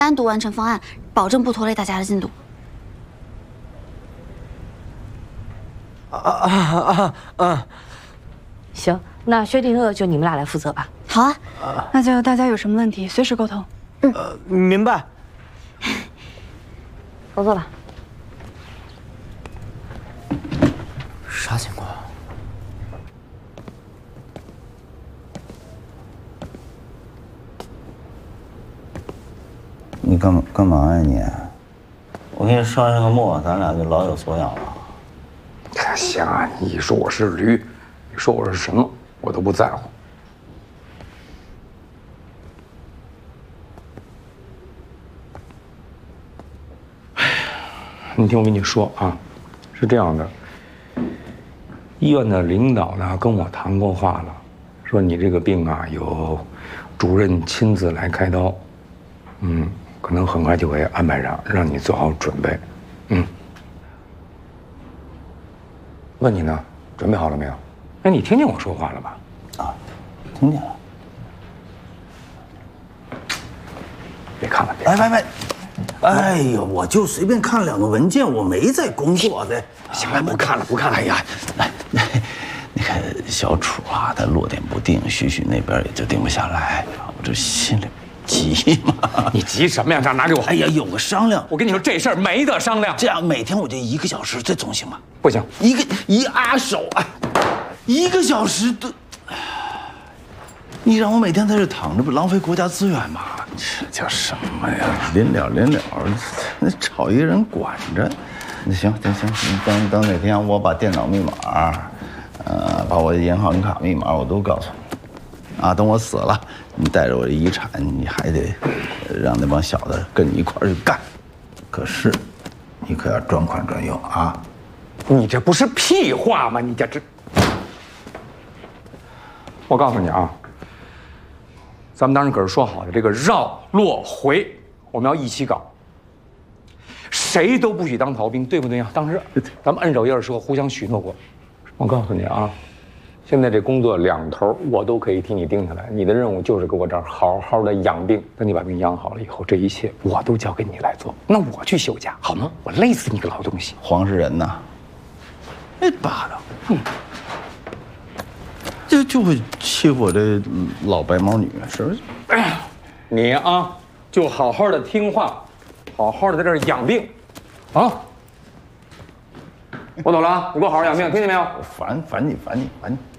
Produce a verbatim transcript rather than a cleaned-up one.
单独完成方案，保证不拖累大家的进度。 啊啊啊啊！ 行，那薛定谔就你们俩来负责吧。 好啊， 那就大家有什么问题随时沟通。 嗯，呃，明白。 工作吧。 啥情况？ 你干嘛干嘛呀你？我给你上上个墨，咱俩就老有所养了。 行啊，你说我是驴，你说我是什么，我都不在乎。哎，你听我跟你说啊，是这样的，医院的领导呢跟我谈过话了，说你这个病啊，有主任亲自来开刀，嗯，可能很快就会安排上，让你做好准备，嗯。问你呢，准备好了没有？哎，你听见我说话了吧？ 啊，听见了。 别看了，别哎，喂喂，哎呦，我就随便看两个文件，我没在工作的。 行了，不看了，不看了。哎呀， 来，那个小楚啊，他落点不定，许许那边也就定不下来，我这心里急嘛。 你急什么呀？这拿给我。 哎呀，有个商量。 我跟你说，这事儿没得商量。 这样每天我就一个小时，这总行吗？ 不行， 一个一阿手，哎，一个小时都，你让我每天在这躺着，不浪费国家资源吗？这叫什么呀？临了临了，那找一个人管着。那行行行，你等等哪天我把电脑密码，呃，把我的银行卡密码我都告诉你。啊，等我死了，你带着我的遗产，你还得让那帮小子跟你一块儿去干。可是，你可要专款专用啊！ 你这不是屁话吗？你这这，我告诉你啊，咱们当时可是说好的，这个绕落回我们要一起搞，谁都不许当逃兵，对不对呀？当时咱们摁手印说，互相许诺过。我告诉你啊，现在这工作两头我都可以替你定下来，你的任务就是给我这儿好好的养病。等你把病养好了以后，这一切我都交给你来做。那我去休假好吗？我累死你个老东西！ 黄世仁呐，那霸道，嗯，就就会欺负我这老白毛女，是不是？ 哎呀，你啊，就好好的听话，好好的在这儿养病，啊！我走了啊，你给我好好养病，听见没有？ 烦烦你烦你烦你。